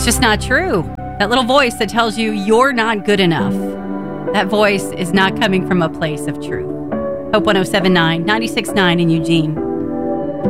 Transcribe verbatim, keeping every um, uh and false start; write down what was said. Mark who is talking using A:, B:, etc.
A: It's just not true. That little voice that tells you you're not good enough, that voice is not coming from a place of truth. Hope one oh seven point nine, ninety-six point nine in Eugene.